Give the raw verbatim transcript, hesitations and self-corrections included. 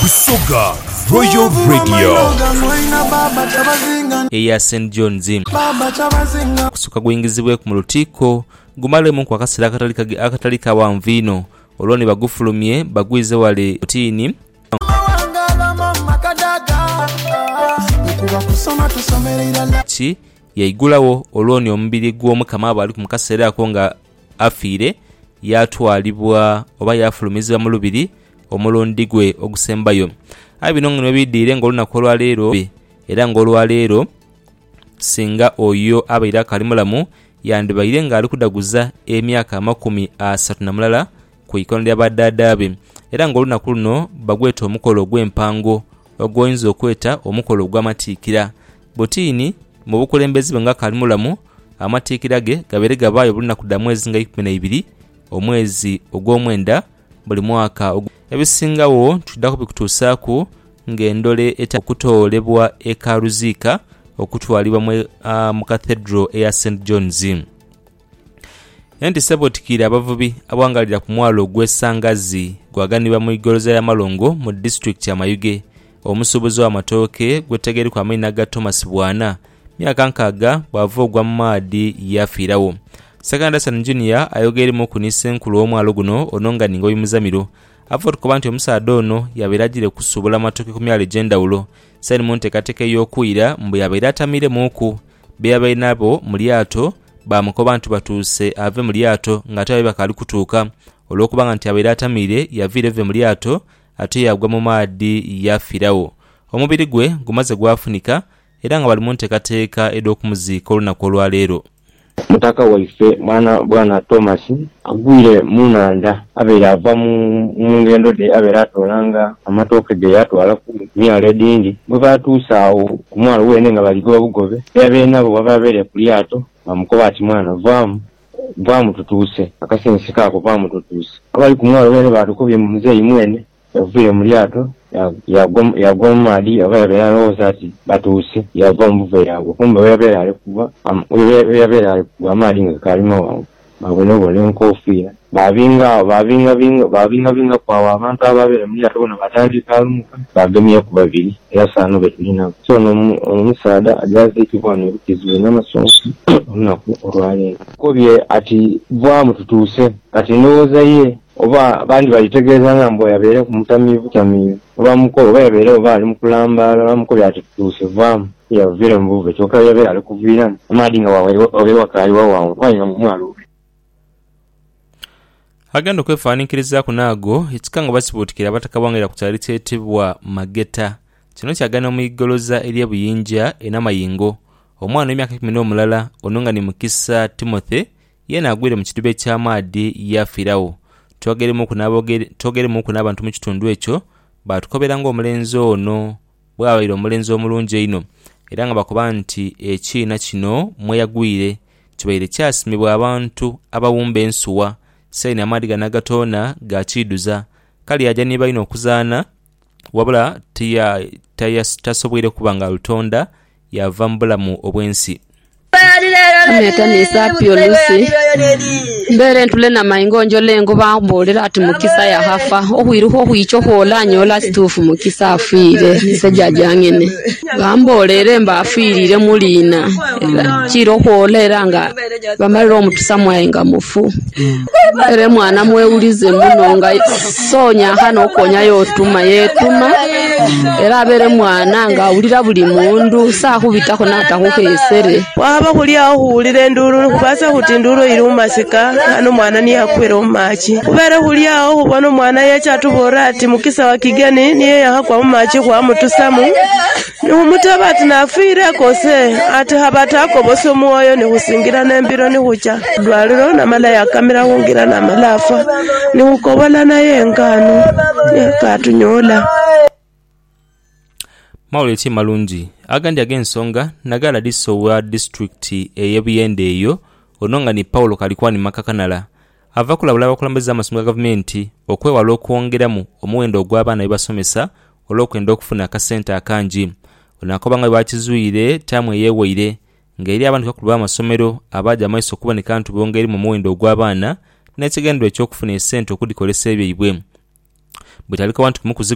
Busoga Royal Radio eya Saint John's kusuka gwingizibwe ku lutiko gumale mu kwa kasira akatalika akatalika wa mvino oloni bagufulumye bagwize wale otini chi yaigulawo oloni omubiri gw'omukama abali ku mukasera akonga afire yatwalibwa oba yafulumizibwa mu lubiri omulundi gwe ogusembayo abino ngino bidire ng'olunaku olwaleero era ng'olwaleero singa oyo abaira kalimulamu yandibaire ng'ali kudaguza emyaka makumi asatu na mulala ku ikono lya baddadabe era ng'olunaku luno bagweta omukolo gw'empango ogwoyinza okweta omukolo gw'amatiikira botini mu bukulembezi bwe nga kalimulamu amatiikira ge gabeere gabaayo bulunaku dda mwezi nga ikumi na ibiri omwezi ogw'omwenda buli mwaka ebisingawo tuddako bikutuusaaku ng'endole eta okutoolebwa ekaluziika okutwalibwa mu uh, cathedral eya Saint John's. Enti sabotikira abavubi abawangalira ku mwalo ogw'essangazi gwaganibwa mu igoloza ya Malongo mu district ya Mayuge omusuubuzi w'amatooke gwetegerikwa amazina ga Thomas Bwana myaka nkaaga bw'ava ogwa mu maadi yafiirawo. Second Son Junior ayogeremu ku nisenkulu w'omwalo guno ononga ningo y'omuzamiro afa tukoba nti omusaada ono yabeera agire kusuubula amatooke ku myalo egy'endawulo saini mu nteekateeka ey'okuwira mbu yabeera atamiremuku be yabaire nabo mu lyato bamukoba nti batuuse ave mu lyato ng'ate babe bakali kutuuka olw'okubanga nti yabeera atamire yaviira eve mu lyato ate yagwa mu maadi yafiirawo. Omubiri gwe gumaze gwafunika era nga bali mu nteekateeka ed'okumuziika olunaku olwaleero. Mutaka waife mwana bwana Thomas agwire munanda abeera ava mu ngendo de abeera atolanga amatooke ge yatwala ku myalo edindi bwe batuusaawo ku mwalo wene nga baligoba bugobe yabeera nabo bababeere ku lyato bamukoba ati mwana vaamu vaamu tutuuse akasensi kaako vaamu tutuuse abali ku mwalo wene batukubye mu muzeeyi mwene yaviire mu lyato yagwa mu maadi aba yabeera alowooza ati batuuse yava mu buve yaabwe kumbe we yabeera ali kuba we yabeera ali kuba amaadi nga kalima wangu babonebona enkofiira babinga babinga binga babinga binga kwawo abantu ababeera mu lyato bona batandika alumuka bagemye ku babiri era saano betulina so omusaada ajaze ekibwano ebikizibwe n'amasonsi olunaku olwaleero kobye ati vaamu tutuuse kati ndowooza ye oba bandi balitegeeza nga mbu yabeere ku mutamiivu tamiivu oba mukolo oba yabeere oba ali mu kulambaala oba mukolo ati tutuuse vaamu yaviire mu buve kyokka yabeera ali kuviiramu amaadi nga wabe wakaaliwa wawe wanyuma mu mwalo. Agenda okwefaaniikiriza ku naago ekika nga bakibuutikira abataka bwangerera ku kyali kyetibwa Mageta kino kyagana mu igoloza ery'ebuyinja enamayingo omwana w'emyaka ikumi n'omulala ono nga ni Mukisa Timothy yena agwire mu kidiba eky'amaadi yafiirawo. Twogeremu ku n'abantu mu kitundu ekyo batukobera ng'omulenzi ono bw'abaire omulenzi omulungi ennyo era nga bakoba nti ekiina kino mweyagwire kibaire kyasimibwa abantu abawumba ensuwa saini amaadi gana gatoona gakiiduza kali yajja ne balina okuzaana wabula tasobwere kuba nga lutonda yava mu bulamu obw'ensi. Ameta nisapyo lusi mbere ntule na maingo njolengo bambolera ati Mukisa ya hafa ohwiruho hwicho hola nyola stufu Mukisa afire nisejajangene bambolere mba afirire mulina kiro holera nga bamariro mutusamwa enga mufu ere mwana mweulize munonga sonya hano okonya yotuma yetuma era bere mwana nga ulira buli mundu sahubitako natahuhesere waba kulia ohulire nduru kubasa kuti nduru iri mumasika hano mwana ni akwere mumachi kubera kulia aho ubona mwana yachatubora ati Mukisa wa kigeni niye yahakwa mumachi kwa mutusamu ni umutabati nafire kose ati habatako bose mwoyo ni husingira nembiro ni hucha dwaliro na mala ya kamera hungira na malafa ni hukobola na yengano yakatunyola. Mauleti malungi agandi ag'ensonga nagala disowa district ey'ebuyende eyo ononga ni Paulo Kalikwani Makakanala ava kulabula abakulembeze amasomero ga gavumenti okwewala okwongeramu omuwendo ogw'abaana bebasomesa olw'okwenda okufuna akasente akangi onakobanga bakizuire taamu eyeweire ng'eri abantu bakulu b'amasomero abaja amaiso okuboneka nti bongeri mu muwendo ogw'abaana n'ekigendero eky'okufuna esente okudikolesa ebyaibwe bwe taliko wantu kumukuzi